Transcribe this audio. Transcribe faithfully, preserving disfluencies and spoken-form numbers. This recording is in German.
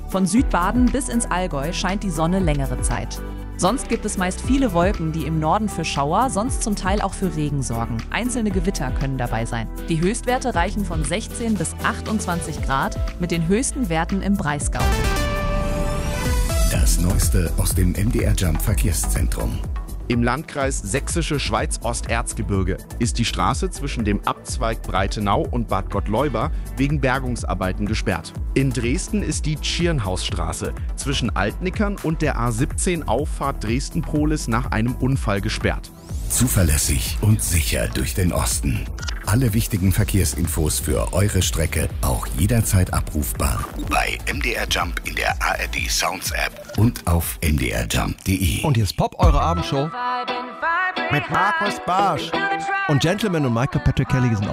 Von Südbaden bis ins Allgäu scheint die Sonne längere Zeit. Sonst gibt es meist viele Wolken, die im Norden für Schauer, sonst zum Teil auch für Regen sorgen. Einzelne Gewitter können dabei sein. Die Höchstwerte reichen von sechzehn bis achtundzwanzig Grad mit den höchsten Werten im Breisgau. Das Neueste aus dem M D R Jump Verkehrszentrum. Im Landkreis Sächsische Schweiz-Osterzgebirge ist die Straße zwischen dem Abzweig Breitenau und Bad Gottleuba wegen Bergungsarbeiten gesperrt. In Dresden ist die Tschirnhausstraße zwischen Altnickern und der A siebzehn Auffahrt Dresden-Prohlis nach einem Unfall gesperrt. Zuverlässig und sicher durch den Osten. Alle wichtigen Verkehrsinfos für eure Strecke auch jederzeit abrufbar bei M D R Jump in der A R D Sounds App und auf m d r jump punkt d e. Und hier ist Pop, eure Abendshow mit Markus Barsch. Und Gentleman und Michael Patrick Kelly sind